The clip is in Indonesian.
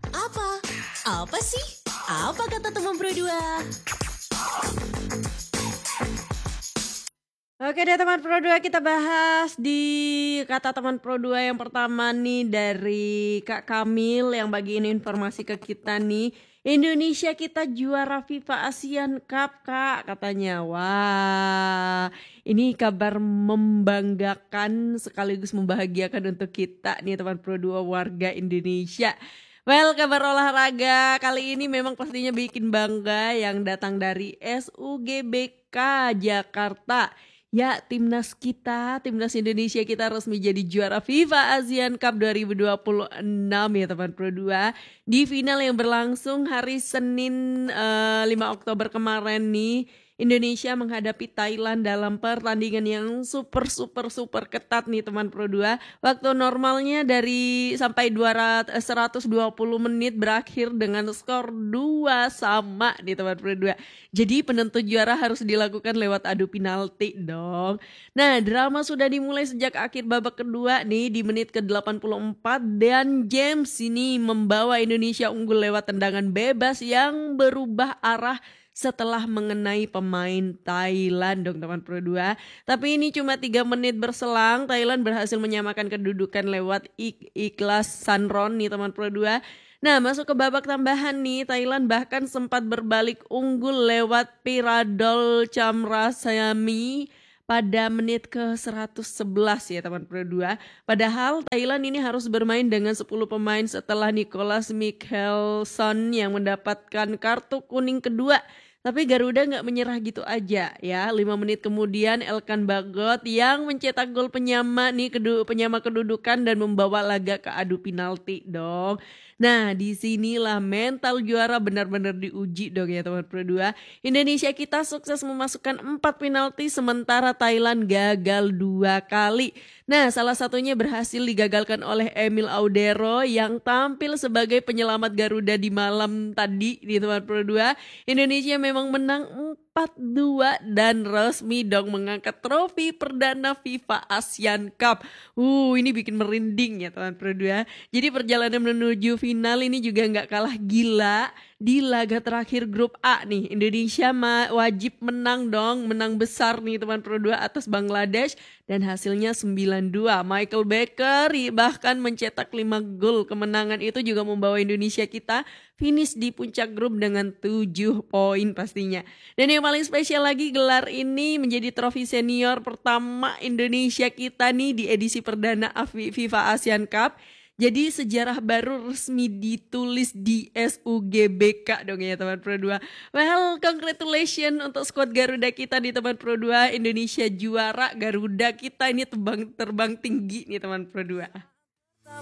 Apa? Apa sih? Apa kata teman berdua? Oke deh teman Pro 2 kita bahas di kata teman Pro 2 yang pertama nih dari Kak Kamil yang bagiin informasi ke kita nih. Indonesia kita juara FIFA ASEAN Cup Kak katanya. Wah ini kabar membanggakan sekaligus membahagiakan untuk kita nih teman Pro 2 warga Indonesia. Well, kabar olahraga kali ini memang pastinya bikin bangga yang datang dari SUGBK Jakarta. Ya, timnas Indonesia kita resmi jadi juara FIFA ASEAN Cup 2026 ya teman Pro 2. Di final yang berlangsung hari Senin 5 Oktober kemarin nih, Indonesia menghadapi Thailand dalam pertandingan yang super ketat nih teman Pro 2. Waktu normalnya dari sampai 120 menit berakhir dengan skor 2-2 nih teman Pro 2. Jadi penentu juara harus dilakukan lewat adu penalti dong. Nah, drama sudah dimulai sejak akhir babak kedua nih di menit ke-84 dan James ini membawa Indonesia unggul lewat tendangan bebas yang berubah arah setelah mengenai pemain Thailand dong teman Pro 2. Tapi ini cuma 3 menit berselang Thailand berhasil menyamakan kedudukan lewat Ikhlas Sanron nih teman Pro 2. Nah masuk ke babak tambahan nih Thailand bahkan sempat berbalik unggul lewat Piradol Chamrasamy pada menit ke-111 ya teman Pro 2. Padahal Thailand ini harus bermain dengan 10 pemain setelah Nicholas Mickelson yang mendapatkan kartu kuning kedua. Tapi Garuda nggak menyerah gitu aja ya. 5 menit kemudian Elkan Bagot yang mencetak gol penyama nih penyama kedudukan dan membawa laga ke adu penalti dong. Nah disinilah mental juara benar-benar diuji dong ya teman Pro 2. Indonesia kita sukses memasukkan 4 penalti sementara Thailand gagal 2 kali. Nah salah satunya berhasil digagalkan oleh Emil Audero yang tampil sebagai penyelamat Garuda di malam tadi di teman Pro 2. Indonesia memang menang 4-2 dan resmi dong mengangkat trofi perdana FIFA ASEAN Cup. Ini bikin merinding ya teman Pro 2. Jadi perjalanan menuju final ini juga nggak kalah gila. Di laga terakhir grup A nih, Indonesia wajib menang dong, menang besar nih teman Pro 2 atas Bangladesh dan hasilnya 9-2. Michael Becker bahkan mencetak 5 gol. Kemenangan itu juga membawa Indonesia kita finish di puncak grup dengan 7 poin pastinya. Dan yang paling spesial lagi gelar ini menjadi trofi senior pertama Indonesia kita nih di edisi perdana FIFA ASEAN Cup. Jadi sejarah baru resmi ditulis di SUGBK dong ya teman Pro 2. Well, congratulations untuk skuad Garuda kita di teman Pro 2. Indonesia juara, Garuda kita ini terbang tinggi nih teman Pro 2.